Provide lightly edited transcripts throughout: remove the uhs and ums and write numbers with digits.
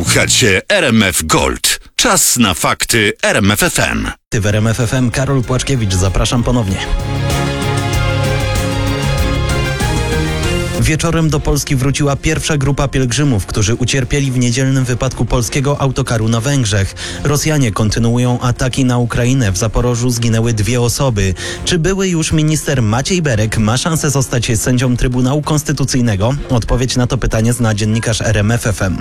Słuchacie RMF Gold. Czas na fakty RMF FM. W RMF FM Karol Płaczkiewicz, zapraszam ponownie. Wieczorem do Polski wróciła pierwsza grupa pielgrzymów, którzy ucierpieli w niedzielnym wypadku polskiego autokaru na Węgrzech. Rosjanie kontynuują ataki na Ukrainę. W Zaporożu zginęły 2 osoby. Czy były już minister Maciej Berek ma szansę zostać sędzią Trybunału Konstytucyjnego? Odpowiedź na to pytanie zna dziennikarz RMF FM.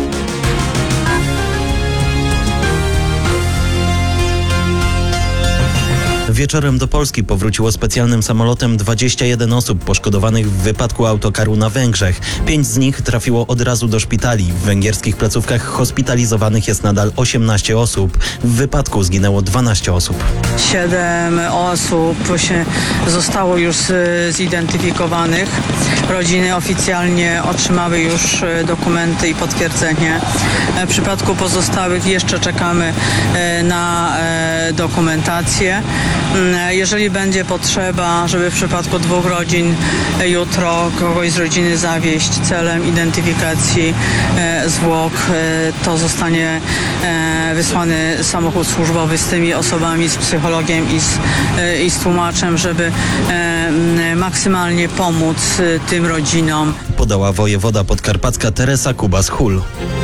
Wieczorem do Polski powróciło specjalnym samolotem 21 osób poszkodowanych w wypadku autokaru na Węgrzech. 5 z nich trafiło od razu do szpitali. W węgierskich placówkach hospitalizowanych jest nadal 18 osób. W wypadku zginęło 12 osób. 7 osób zostało już zidentyfikowanych. Rodziny oficjalnie otrzymały już dokumenty i potwierdzenie. W przypadku pozostałych jeszcze czekamy na dokumentację. Jeżeli będzie potrzeba, żeby w przypadku 2 rodzin jutro kogoś z rodziny zawieźć celem identyfikacji zwłok, to zostanie wysłany samochód służbowy z tymi osobami, z psychologiem i z tłumaczem, żeby maksymalnie pomóc tym rodzinom. Podała wojewoda podkarpacka Teresa Kubas-Hul.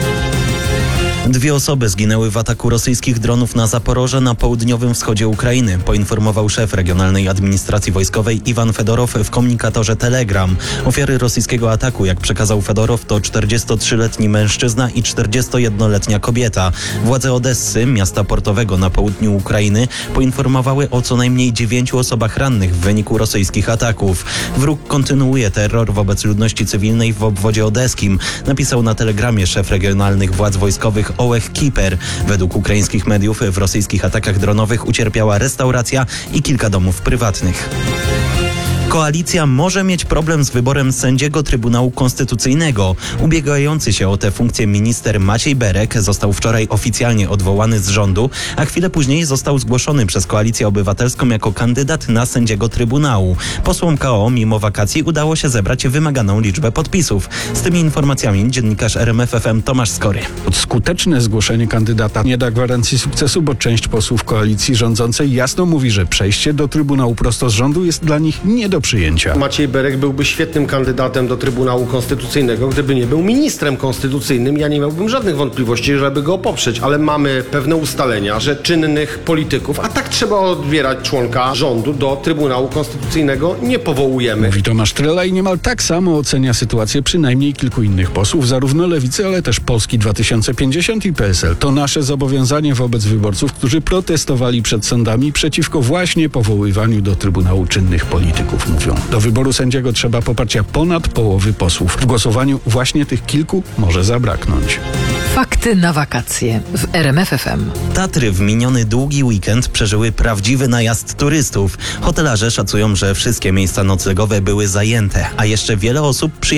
2 osoby zginęły w ataku rosyjskich dronów na Zaporoże na południowym wschodzie Ukrainy, poinformował szef Regionalnej Administracji Wojskowej Iwan Fedorow w komunikatorze Telegram. Ofiary rosyjskiego ataku, jak przekazał Fedorow, to 43-letni mężczyzna i 41-letnia kobieta. Władze Odessy, miasta portowego na południu Ukrainy, poinformowały o co najmniej 9 osobach rannych w wyniku rosyjskich ataków. Wróg kontynuuje terror wobec ludności cywilnej w obwodzie odeskim, napisał na Telegramie szef regionalnych władz wojskowych Ołeh Kiper. Według ukraińskich mediów w rosyjskich atakach dronowych ucierpiała restauracja i kilka domów prywatnych. Koalicja może mieć problem z wyborem sędziego Trybunału Konstytucyjnego. Ubiegający się o tę funkcję minister Maciej Berek został wczoraj oficjalnie odwołany z rządu, a chwilę później został zgłoszony przez Koalicję Obywatelską jako kandydat na sędziego Trybunału. Posłom KO mimo wakacji udało się zebrać wymaganą liczbę podpisów. Z tymi informacjami dziennikarz RMF FM Tomasz Skory. Skuteczne zgłoszenie kandydata nie da gwarancji sukcesu, bo część posłów koalicji rządzącej jasno mówi, że przejście do Trybunału prosto z rządu jest dla nich nie do przyjęcia. Maciej Berek byłby świetnym kandydatem do Trybunału Konstytucyjnego, gdyby nie był ministrem konstytucyjnym. Ja nie miałbym żadnych wątpliwości, żeby go poprzeć, ale mamy pewne ustalenia, że czynnych polityków, a tak trzeba odbierać członka rządu, do Trybunału Konstytucyjnego nie powołujemy. Mówi Tomasz Trela i niemal tak samo ocenia sytuację przynajmniej kilku innych posłów, zarówno Lewicy, ale też Polski 2050 i PSL. To nasze zobowiązanie wobec wyborców, którzy protestowali przed sądami przeciwko właśnie powoływaniu do Trybunału czynnych polityków. Mówią, do wyboru sędziego trzeba poparcia ponad połowy posłów. W głosowaniu właśnie tych kilku może zabraknąć. Fakty na wakacje w RMF FM. Tatry w miniony długi weekend przeżyły prawdziwy najazd turystów. Hotelarze szacują, że wszystkie miejsca noclegowe były zajęte, a jeszcze wiele osób